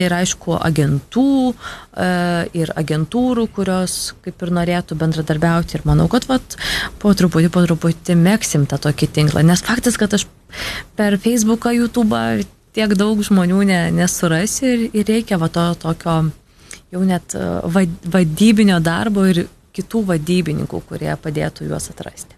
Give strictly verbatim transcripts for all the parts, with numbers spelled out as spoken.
Ir aišku, agentų ir agentūrų, kurios kaip ir norėtų bendradarbiauti. Ir manau, kad vat, po truputį, po truputį meksim tą tokį tinklą. Nes faktas, kad aš per Facebooką, YouTube'ą tiek daug žmonių ne, nesurasiu ir, ir reikia va to tokio jau net vadybinio darbo ir kitų vadybininkų, kurie padėtų juos atrasti.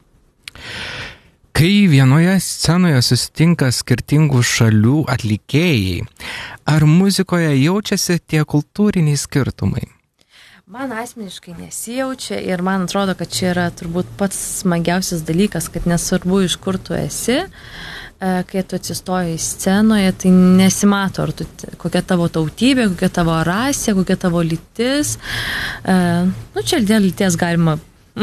Kai vienoje scenoje susitinka skirtingų šalių atlikėjai, ar muzikoje jaučiasi tie kultūriniai skirtumai? Man asmeniškai nesijaučia ir man atrodo, kad čia yra turbūt pats smagiausias dalykas, kad nesvarbu, iš kur tu esi, kai tu atsistoji scenoje, tai nesimato, ar tu, kokia tavo tautybė, kokia tavo rasė, kokia tavo lytis. Nu, čia dėl lyties galima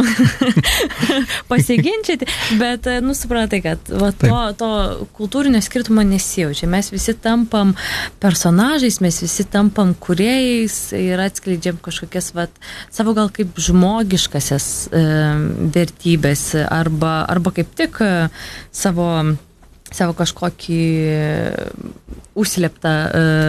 pasiginčyti, bet, nu, supratai, kad va, to, to kultūrinio skirtumo nesijaučia. Mes visi tampam personažais, mes visi tampam kūrėjais ir atskleidžiam kažkokias, va, savo gal kaip žmogiškasias e, vertybės arba, arba kaip tik e, savo, savo kažkokį užslėptą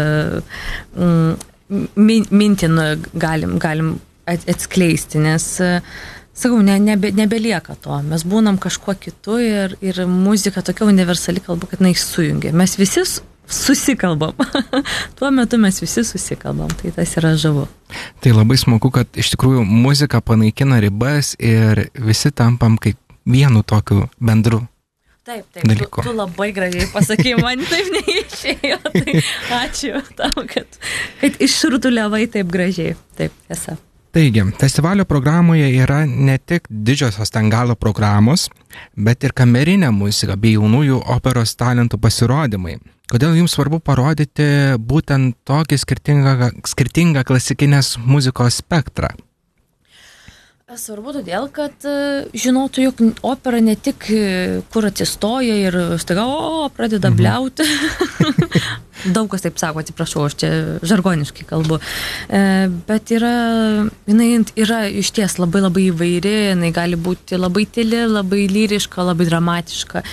e, min, mintį galim, galim atskleisti, nes sakau, ne, nebe, nebelieka to. Mes būnam kažkuo kitu ir, ir muzika tokia universali kalba, kad jinai sujungia. Mes visi susikalbam. Tuo metu mes visi susikalbam. Tai tas yra žavu. Tai labai smagu, kad iš tikrųjų muzika panaikina ribas ir visi tampam kaip vienu tokiu bendru. Taip, taip, tu, tu labai gražiai pasakei, man taip neišėjo. Tai ačiū tam, kad, kad išrutuliavai taip gražiai. Taip, tiesa. Taigi, festivalio programoje yra ne tik didžiosios ten galo programos, bet ir kamerinė muzika bei jaunųjų operos talentų pasirodymai. Kodėl jums svarbu parodyti būtent tokį skirtingą, skirtingą klasikinės muzikos spektrą? Svarbu todėl, kad žinotų, jog opera ne tik kur atsistoja ir staiga, o, pradeda mhm. bliauti. Daug kas taip sako, atsiprašau, aš čia žargoniškai kalbu. Bet yra, jinai yra iš ties labai labai įvairi, jinai gali būti labai tyli, labai lyriška, labai dramatiška.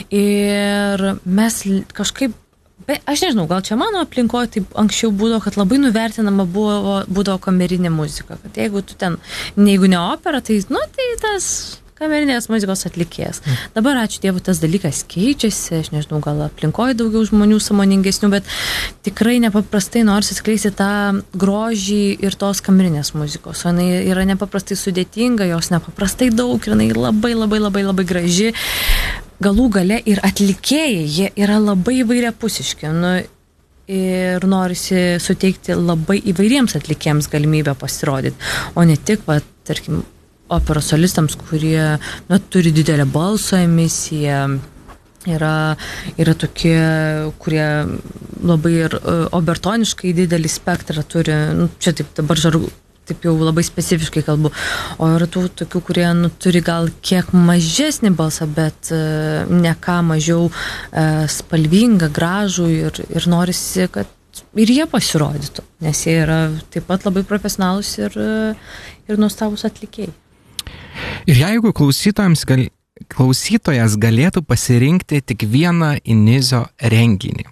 Ir mes kažkaip, be, aš nežinau, gal čia mano aplinkoje taip anksčiau būdavo, kad labai nuvertinama buvo, būdavo kamerinė muzika. Kad jeigu tu ten, jeigu ne opera, tai, nu, tai tas kamerinės muzikos atlikėjas. Dabar, ačiū Dievui, tas dalykas keičiasi, aš nežinau, gal aplinkoje daugiau žmonių sąmoningesnių, bet tikrai nepaprastai nori atskleisti tą grožį ir tos kamerinės muzikos. O jinai yra nepaprastai sudėtinga, jos nepaprastai daug ir jinai labai labai labai labai graži. Galų gale ir atlikėjai, jie yra labai įvairiapusiški. Nu, ir norisi suteikti labai įvairiems atlikėjams galimybę pasirodyti, o ne tik, va, tarkim, operos solistams, kurie, na, turi didelę balso emisiją, yra, yra tokie, kurie labai ir obertoniškai didelį spektrą turi, nu, čia taip dabar žargu, taip jau labai specifiškai kalbu, o yra tų tokių, kurie, nu, turi gal kiek mažesnį balsą, bet uh, ne ką mažiau uh, spalvingą, gražų ir, ir norisi, kad ir jie pasirodytų, nes jie yra taip pat labai profesionalūs ir, uh, ir nuostabūs atlikėjai. Ir jeigu klausytojams gal, klausytojas galėtų pasirinkti tik vieną Inizio renginį,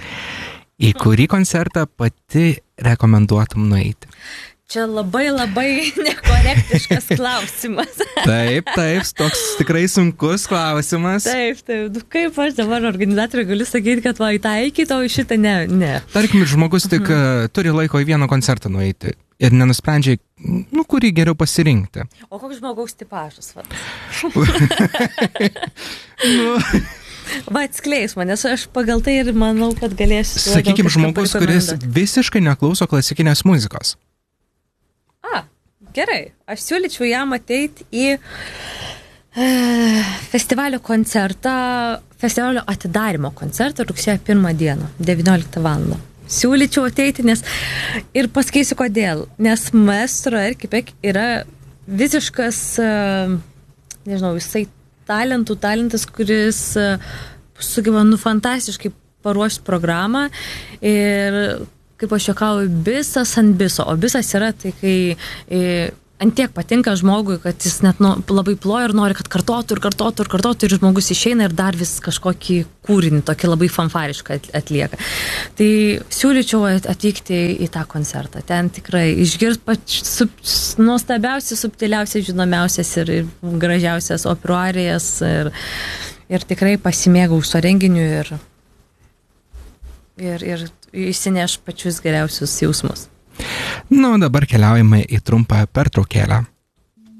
į kurį koncertą pati rekomenduotum nueiti? Čia labai labai nekorektiškas klausimas. Taip, taip, toks tikrai sunkus klausimas. Taip, taip. Kaip aš dabar organizatoriui galiu sakyti, kad va, į tą eikit, o į šitą ne. ne. Tarkim, žmogus tik uh, turi laiko į vieną koncertą nueiti ir nenusprendžia, nu, kurį geriau pasirinkti. O koks žmogaus tipažas? nu... Va, atskleis man, nes aš pagal tai ir manau, kad galėsiu... Sakykime, žmogus, kuris visiškai neklauso klasikinės muzikos. A, gerai. Aš siūlyčiau jam ateiti į e, festivalio koncertą, festivalio atidarymo koncertą rugsėjo pirmą dieną, devynioliktą valandą. Siūlyčiau ateiti, nes ir pasakysiu kodėl. Nes maestro Erkipek yra visiškas, nežinau, visai talentų, talentas, kuris sugeba nu fantastiškai paruošti programą ir kaip aš juokauju, bisas ant biso. O bisas yra tai, kai antiek patinka žmogui, kad jis net nu, labai ploja ir nori, kad kartotų ir kartotų ir kartotų ir žmogus išeina ir dar vis kažkokį kūrinį, tokį labai fanfarišką atlieka. Tai siūlyčiau atvykti į tą koncertą. Ten tikrai išgirs pač sub, nuostabiausias, subtiliausias, žinomiausias ir, ir gražiausias operų arijas ir, ir tikrai pasimėgaus to renginiu ir, ir, ir įsineš pačius geriausius jausmus. Na, o dabar keliaujame į trumpą pertraukėlę.